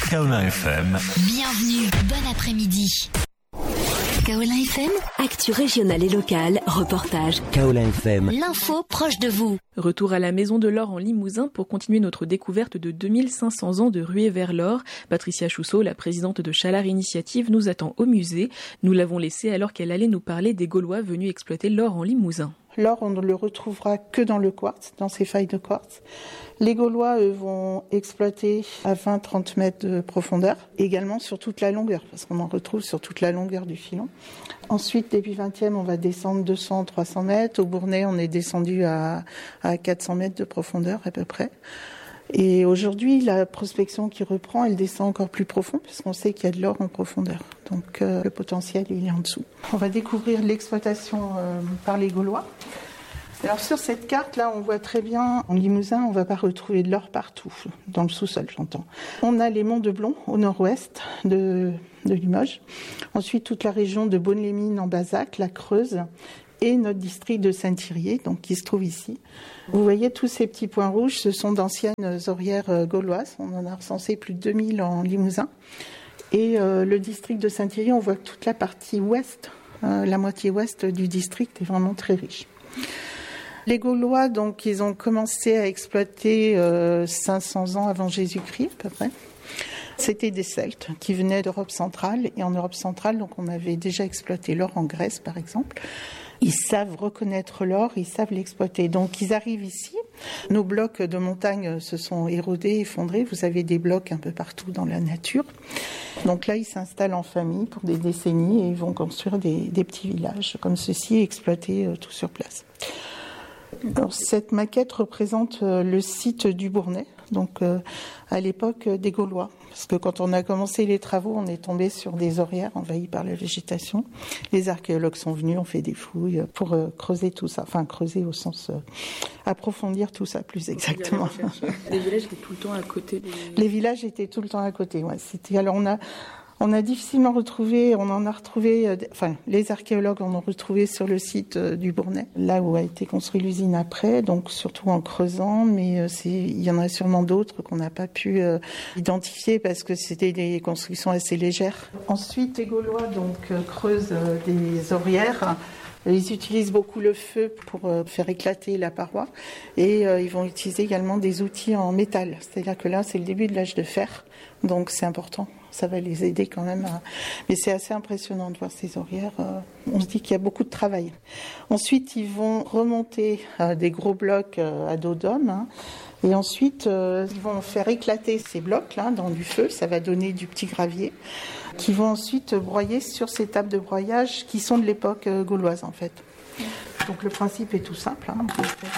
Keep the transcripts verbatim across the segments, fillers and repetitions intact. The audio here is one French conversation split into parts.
Kaolin F M. Bienvenue, bon après-midi. Kaolin F M, actu régionale et locale, reportage. Kaolin F M, l'info proche de vous. Retour à la Maison de l'Or en Limousin pour continuer notre découverte de deux mille cinq cents ans de ruée vers l'or. Patricia Chousseau, la présidente de Chalard Initiative, nous attend au musée. Nous l'avons laissée alors qu'elle allait nous parler des Gaulois venus exploiter l'or en Limousin. L'or, on ne le retrouvera que dans le quartz, dans ces failles de quartz. Les Gaulois, eux, vont exploiter à vingt à trente mètres de profondeur, également sur toute la longueur, parce qu'on en retrouve sur toute la longueur du filon. Ensuite, début vingtième, on va descendre deux cents à trois cents mètres. Au Bournais, on est descendu à, à quatre cents mètres de profondeur à peu près. Et aujourd'hui, la prospection qui reprend, elle descend encore plus profond, puisqu'on sait qu'il y a de l'or en profondeur. Donc euh, le potentiel, il est en dessous. On va découvrir l'exploitation euh, par les Gaulois. Alors sur cette carte-là, on voit très bien, en Limousin, on ne va pas retrouver de l'or partout, dans le sous-sol, j'entends. On a les monts de Blon, au nord-ouest de, de Limoges. Ensuite, toute la région de Beaune-les-Mines en Bazac, la Creuse, et notre district de Saint-Thirier, donc qui se trouve ici. Vous voyez tous ces petits points rouges, ce sont d'anciennes orières gauloises. On en a recensé plus de deux mille en Limousin. Et euh, le district de Saint-Thirier, on voit que toute la partie ouest, euh, la moitié ouest du district est vraiment très riche. Les Gaulois, donc, ils ont commencé à exploiter euh, cinq cents ans avant Jésus-Christ, à peu près. C'était des Celtes qui venaient d'Europe centrale. Et en Europe centrale, donc, on avait déjà exploité l'or en Grèce, par exemple. Ils savent reconnaître l'or, ils savent l'exploiter. Donc, ils arrivent ici. Nos blocs de montagne se sont érodés, effondrés. Vous avez des blocs un peu partout dans la nature. Donc là, ils s'installent en famille pour des décennies et ils vont construire des, des petits villages comme ceci et exploiter euh, tout sur place. Alors, cette maquette représente euh, le site du Bournais, donc euh, à l'époque euh, des Gaulois. Parce que quand on a commencé les travaux, on est tombé sur des orières envahies par la végétation. Les archéologues sont venus, ont fait des fouilles pour euh, creuser tout ça. Enfin, creuser au sens euh, approfondir tout ça plus exactement. Les villages étaient tout le temps à côté des... Les villages étaient tout le temps à côté, ouais. C'était, alors on a... On a difficilement retrouvé, on en a retrouvé, euh, enfin les archéologues en ont retrouvé sur le site euh, du Bournais, là où a été construite l'usine après, donc surtout en creusant, mais euh, c'est, il y en a sûrement d'autres qu'on n'a pas pu euh, identifier parce que c'était des constructions assez légères. Ensuite, les Gaulois donc euh, creusent euh, des orières. Ils utilisent beaucoup le feu pour euh, faire éclater la paroi et euh, ils vont utiliser également des outils en métal. C'est-à-dire que là, c'est le début de l'âge de fer, donc c'est important. Ça va les aider quand même. À... Mais c'est assez impressionnant de voir ces orières. Euh, on se dit qu'il y a beaucoup de travail. Ensuite, ils vont remonter euh, des gros blocs euh, à dos d'homme. Hein. Et ensuite, euh, ils vont faire éclater ces blocs-là dans du feu. Ça va donner du petit gravier qui vont ensuite broyer sur ces tables de broyage qui sont de l'époque euh, gauloise, en fait. Donc, le principe est tout simple. Hein.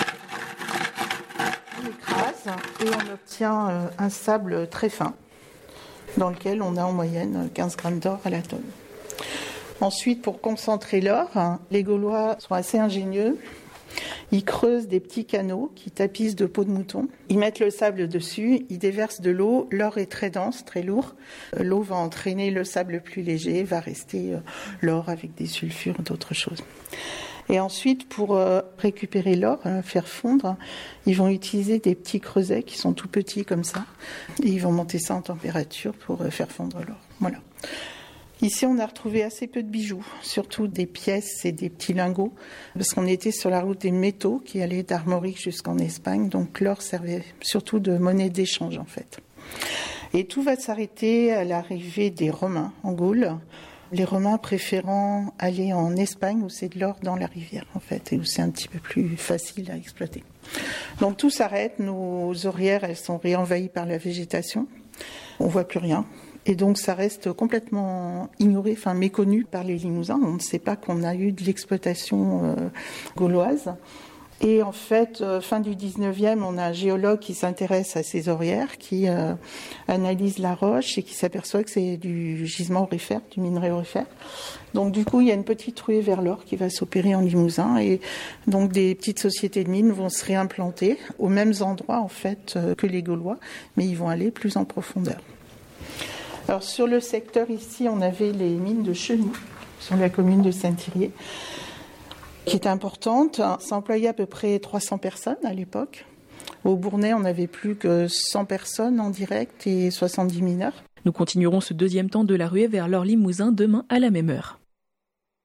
On écrase et on obtient euh, un sable très fin, dans lequel on a en moyenne quinze grammes d'or à la tonne. Ensuite, pour concentrer l'or, hein, les Gaulois sont assez ingénieux. Ils creusent des petits canaux qui tapissent de peaux de mouton. Ils mettent le sable dessus, ils déversent de l'eau. L'or est très dense, très lourd. L'eau va entraîner le sable plus léger, va rester euh, l'or avec des sulfures, d'autres choses. Et ensuite, pour euh, récupérer l'or, euh, faire fondre, ils vont utiliser des petits creusets qui sont tout petits comme ça. Et ils vont monter ça en température pour euh, faire fondre l'or. Voilà. Ici, on a retrouvé assez peu de bijoux, surtout des pièces et des petits lingots, parce qu'on était sur la route des métaux qui allait d'Armorique jusqu'en Espagne. Donc l'or servait surtout de monnaie d'échange, en fait. Et tout va s'arrêter à l'arrivée des Romains en Gaule. Les Romains préférant aller en Espagne où c'est de l'or dans la rivière, en fait, et où c'est un petit peu plus facile à exploiter. Donc tout s'arrête, nos orières, elles sont réenvahies par la végétation, on ne voit plus rien. Et donc ça reste complètement ignoré, enfin méconnu par les Limousins. On ne sait pas qu'on a eu de l'exploitation euh, gauloise. Et en fait, euh, fin du dix-neuvième, on a un géologue qui s'intéresse à ces orières, qui euh, analyse la roche et qui s'aperçoit que c'est du gisement aurifère, du minerai aurifère. Donc du coup, il y a une petite ruée vers l'or qui va s'opérer en Limousin. Et donc des petites sociétés de mines vont se réimplanter aux mêmes endroits en fait euh, que les Gaulois, mais ils vont aller plus en profondeur. Alors sur le secteur ici, on avait les mines de Chenoux, sur la commune de Saint-Thirier, qui est importante. Ça employait à peu près trois cents personnes à l'époque. Au Bournais, on n'avait plus que cent personnes en direct et soixante-dix mineurs. Nous continuerons ce deuxième temps de la ruée vers l'or Limousin demain à la même heure.